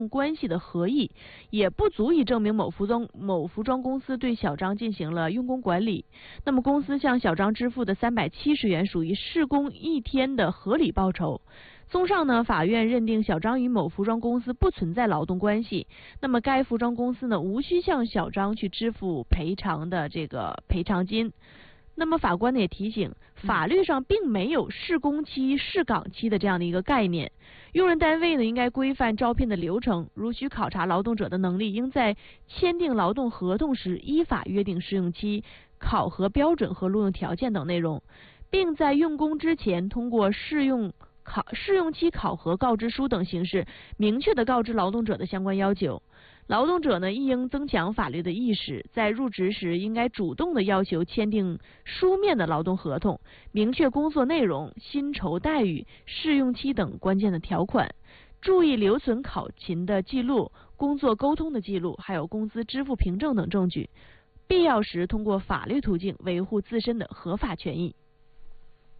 关系的合意，也不足以证明某服装公司对小张进行了用工管理。那么公司向小张支付的370元属于试工1天的合理报酬。综上呢，法院认定小张与某服装公司不存在劳动关系，那么该服装公司呢无需向小张去支付赔偿金。那么法官呢也提醒，法律上并没有试工期、试岗期的这样的一个概念。用人单位呢应该规范招聘的流程，如需考察劳动者的能力，应在签订劳动合同时依法约定试用期、考核标准和录用条件等内容，并在用工之前通过试用期考核告知书等形式明确地告知劳动者的相关要求。劳动者呢亦应增强法律的意识，在入职时应该主动地要求签订书面的劳动合同，明确工作内容、薪酬待遇、试用期等关键的条款，注意留存考勤的记录、工作沟通的记录，还有工资支付凭证等证据，必要时通过法律途径维护自身的合法权益。